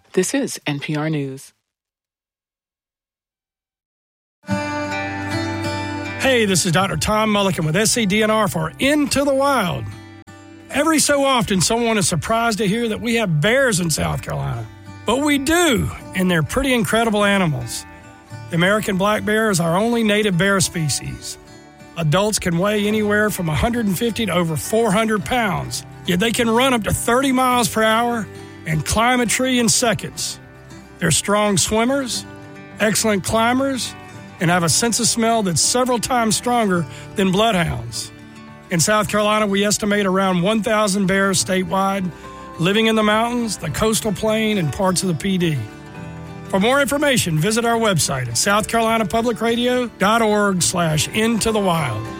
This is NPR News. Hey, this is Dr. Tom Mulliken with SCDNR for Into the Wild. Every so often, someone is surprised to hear that we have bears in South Carolina. But we do, and they're pretty incredible animals. The American black bear is our only native bear species. Adults can weigh anywhere from 150 to over 400 pounds, yet they can run up to 30 miles per hour and climb a tree in seconds. They're strong swimmers, excellent climbers, and have a sense of smell that's several times stronger than bloodhounds. In South Carolina, we estimate around 1,000 bears statewide, living in the mountains, the coastal plain, and parts of the PD. For more information, visit our website at southcarolinapublicradio.org/intothewild.